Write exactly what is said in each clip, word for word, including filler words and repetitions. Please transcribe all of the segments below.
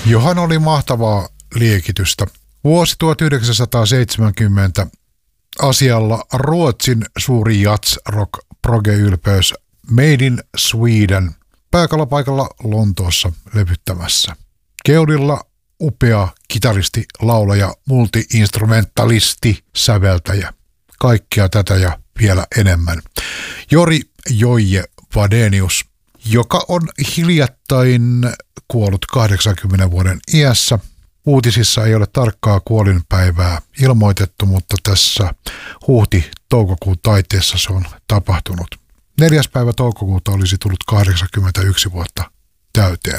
Johan oli mahtavaa liekitystä. Vuosi tuhatyhdeksänsataaseitsemänkymmentä asialla Ruotsin suuri jazz rock proge-ylpeys Made in Sweden pääkallpaikalla Lontoossa levyttämässä. Keulilla upea kitaristi, laulaja, multi-instrumentalisti, säveltäjä. Kaikkea tätä ja vielä enemmän. Jori Joije Wadenius, joka on hiljattain kuollut kahdeksankymmenen vuoden iässä. Uutisissa ei ole tarkkaa kuolinpäivää ilmoitettu, mutta tässä huhti-toukokuun taiteessa se on tapahtunut. Neljäs päivä toukokuuta olisi tullut kahdeksankymmentäyksi vuotta täyteen.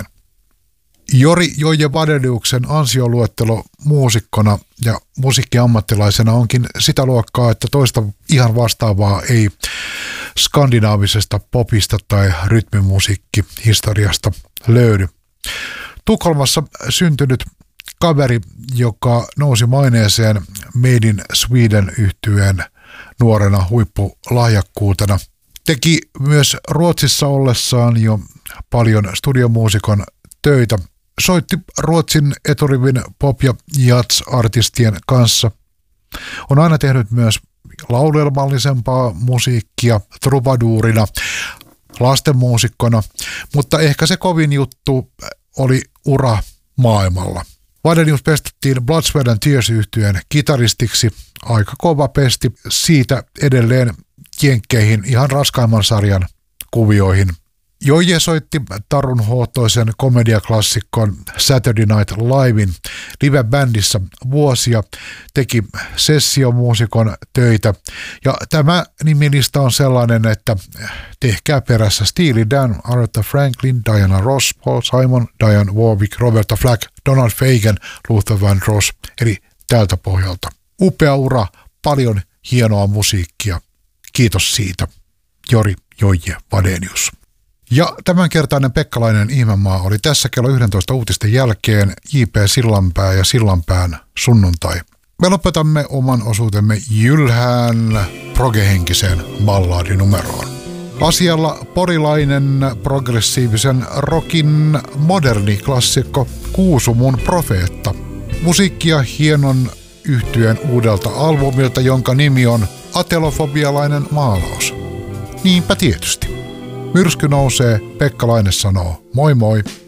Jori Joije Wadeniuksen ansioluettelo muusikkona ja musiikkiammattilaisena onkin sitä luokkaa, että toista ihan vastaavaa ei skandinaavisesta popista tai rytmimusiikkihistoriasta löydy. Tukholmassa syntynyt kaveri, joka nousi maineeseen Made in Sweden -yhtyeen nuorena huippulahjakkuutena, teki myös Ruotsissa ollessaan jo paljon studiomuusikon töitä. Soitti Ruotsin eturivin pop- ja jazz-artistien kanssa. On aina tehnyt myös laulelmallisempaa musiikkia trubaduurina, lastenmuusikkona, mutta ehkä se kovin juttu oli ura maailmalla. Wadenius pestettiin Blood, Sweat and Tears -yhtyeen kitaristiksi. Aika kova pesti, siitä edelleen jenkkeihin ihan raskaimman sarjan kuvioihin. Joije soitti tarunhohtoisen komediaklassikon Saturday Night Livein live-bändissä vuosia, teki sessiomuusikon töitä ja tämä nimilista on sellainen, että tehkää perässä Steely Dan, Aretha Franklin, Diana Ross, Paul Simon, Dionne Warwick, Roberta Flack, Donald Fagen, Luther Vandross, eli tältä pohjalta. Upea ura, paljon hienoa musiikkia. Kiitos siitä, Jori Joije Wadenius. Ja tämänkertainen Pekkalainen ihmemaa oli tässä kello yksitoista uutisten jälkeen J P Sillanpää ja Sillanpään sunnuntai. Me lopetamme oman osuutemme jylhään progehenkiseen ballaadinumeroon. Asialla porilainen progressiivisen rockin moderni klassikko Kuusumun profeetta. Musiikkia hienon yhtyeen uudelta albumilta, jonka nimi on Atelofobialainen maalaus. Niinpä tietysti. Myrsky nousee, Pekkalainen sanoo moi moi.